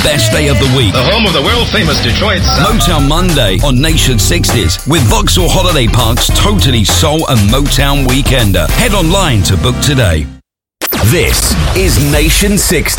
best day of the week. The home of the world-famous Detroit sound. Motown Monday on Nation 60s with Vauxhall Holiday Park's Totally Soul and Motown Weekender. Head online to book today. This is Nation 60.